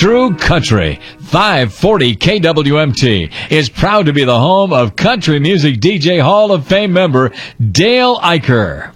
True Country. 540 KWMT is proud to be the home of country music DJ Hall of Fame member Dale Eicher.